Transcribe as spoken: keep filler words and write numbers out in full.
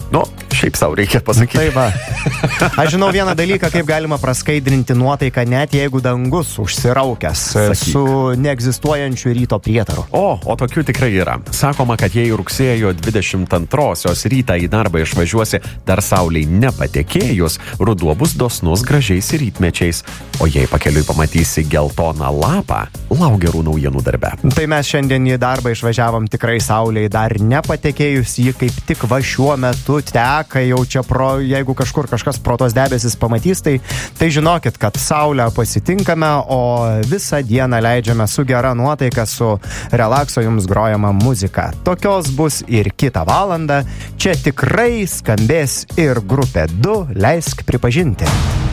Nu, šiaip sau reikia pasakyti. Tai va. Aš žinau vieną dalyką, kaip galima praskaidrinti nuotaiką, net jeigu dangus užsiraukęs Sakyk. su neegzistuojančiu ryto prietaru. O, o tokių tikrai yra. Sakoma, kad jei rugsėjo dvidešimt antrosios rytą į darbą išvažiuosi dar saulei nepatekėjus, ruduo bus dosnus gražiais rytmečiais. O jei pakeliui pamatysi geltoną lapą, lauk gerų naujienų darbe. Tai mes šiandien į darbą išvažiavom tikrai saulei dar nepatekėjus, ji kaip tik va šiuo metu teka jau čia pro, jeigu kažkur kažkas pro tos debesis pamatys, tai, tai žinokit, kad saulę pasitinkame, o visą dieną leidžiame su gera nuotaika, su relakso jums grojama muzika. Tokios bus ir kitą valandą. Čia tikrai skambės ir grupė du, leisk pripažinti.